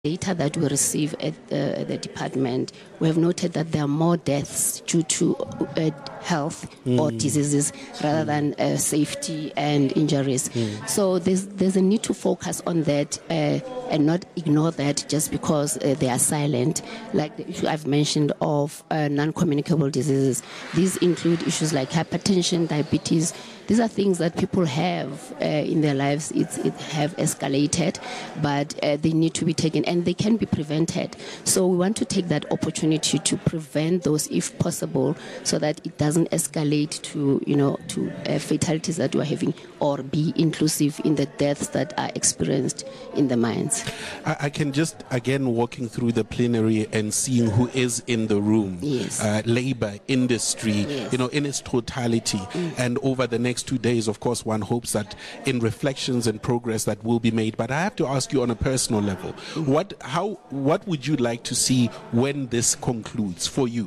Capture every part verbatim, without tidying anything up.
data that we receive at the, at the department, we have noted that there are more deaths due to uh, health mm. or diseases rather mm. than uh, safety and injuries. Mm. So there's there's a need to focus on that uh, and not ignore that just because uh, they are silent. Like the issue I've mentioned of uh, non-communicable diseases. These include issues like hypertension, diabetes. These are things that people have uh, in their lives. It's, it have escalated, but uh, they need to be taken, and they can be prevented. So we want to take that opportunity to prevent those, if possible, so that it doesn't escalate to, you know, to uh, fatalities that we're having, or be inclusive in the deaths that are experienced in the mines. I, I can just, again, walking through the plenary and seeing who is in the room. Yes. Uh, labor, industry, yes. you know, in its totality. Mm. And over the next two days, of course, one hopes that in reflections and progress that will be made. But I have to ask you on a personal level, mm. what, how, what would you like to see when this concludes for you?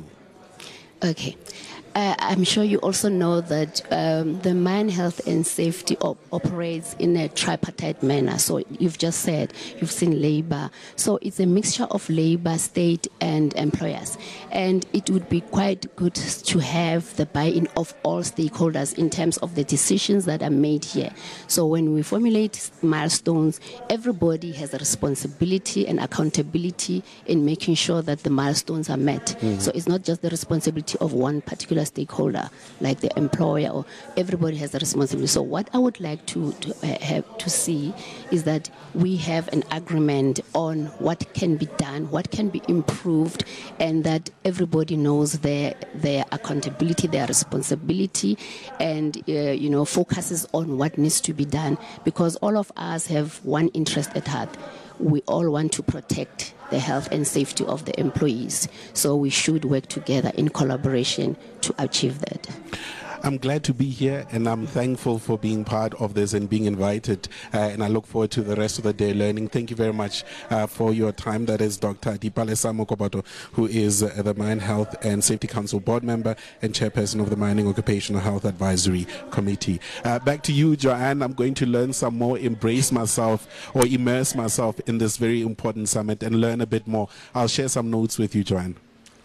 Okay. Uh, I'm sure you also know that um, the mine health and safety op- operates in a tripartite manner. So you've just said you've seen labor. So it's a mixture of labor, state, and employers. And it would be quite good to have the buy-in of all stakeholders in terms of the decisions that are made here. So when we formulate milestones, everybody has a responsibility and accountability in making sure that the milestones are met. Mm-hmm. So it's not just the responsibility of one particular stakeholder, like the employer, or everybody has a responsibility. So what I would like to, to uh, have to see is that we have an agreement on what can be done, what can be improved, and that everybody knows their their accountability, their responsibility, and uh, you know, focuses on what needs to be done, because all of us have one interest at heart. We all want to protect the health and safety of the employees. So we should work together in collaboration to achieve that. I'm glad to be here, and I'm thankful for being part of this and being invited, uh, and I look forward to the rest of the day learning. Thank you very much uh, for your time. That is Doctor Dipalesa Mokobato, who is uh, the Mine Health and Safety Council board member and chairperson of the Mining Occupational Health Advisory Committee. Uh, back to you, Joanne. I'm going to learn some more, embrace myself or immerse myself in this very important summit and learn a bit more. I'll share some notes with you, Joanne.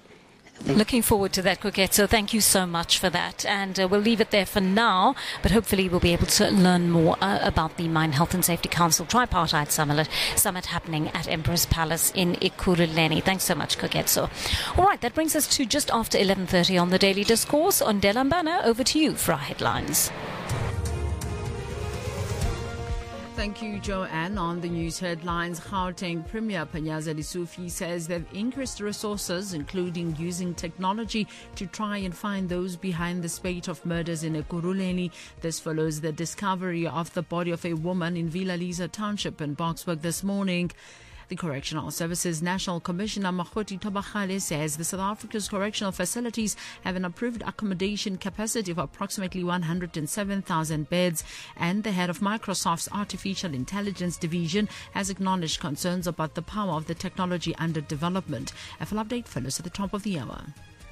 Looking forward to that, Koketso. Thank you so much for that. And uh, we'll leave it there for now, but hopefully we'll be able to learn more uh, about the Mine Health and Safety Council Tripartite Summit, summit happening at Emperor's Palace in Ekurhuleni. Thanks so much, Koketso. All right, that brings us to just after eleven thirty on the Daily Discourse. On Delambana, over to you for our headlines. Thank you, Joanne. On the news headlines, Gauteng Premier Panyaza Lesufi says they've increased resources, including using technology to try and find those behind the spate of murders in Ekurhuleni. This follows the discovery of the body of a woman in Villa Lisa Township in Boksburg this morning. The Correctional Services National Commissioner Makgoti Thobagale says the South Africa's correctional facilities have an approved accommodation capacity of approximately one hundred seven thousand beds, and the head of Microsoft's Artificial Intelligence Division has acknowledged concerns about the power of the technology under development. A full update follows at the top of the hour.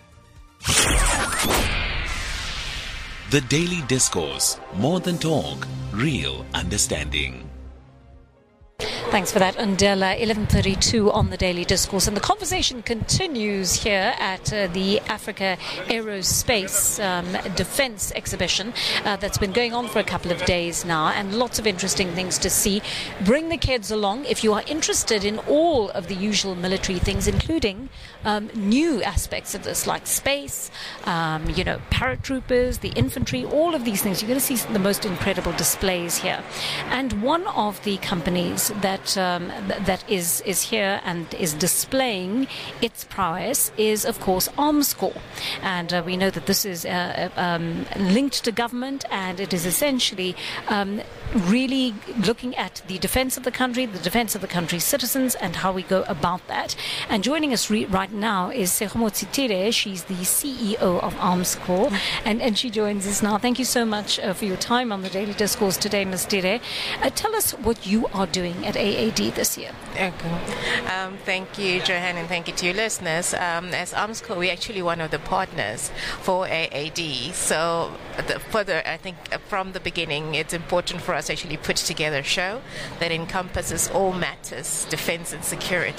The Daily Discourse. More than talk, real understanding. Thanks for that, Undela. eleven thirty-two on the Daily Discourse. And the conversation continues here at uh, the Africa Aerospace um, Defence Exhibition uh, that's been going on for a couple of days now, and lots of interesting things to see. Bring the kids along if you are interested in all of the usual military things, including um, new aspects of this, like space, um, you know, paratroopers, the infantry, all of these things. You're going to see the most incredible displays here. And one of the companies that Um, th- that is is here and is displaying its prowess is, of course, Armscor, and uh, we know that this is uh, um, linked to government, and it is essentially um, really looking at the defence of the country, the defence of the country's citizens, and how we go about that. And joining us re- right now is Sekgomo Tshitire. She's the C E O of Armscor, and, and she joins us now. Thank you so much uh, for your time on the Daily Discourse today, Miz Tire. Uh, tell us what you are doing at A A D this year. Okay. Um, thank you, Johan, and thank you to your listeners. Um, as Armscor, we're actually one of the partners for A A D. So, the, further, I think uh, from the beginning, it's important for us to actually put together a show that encompasses all matters defense and security.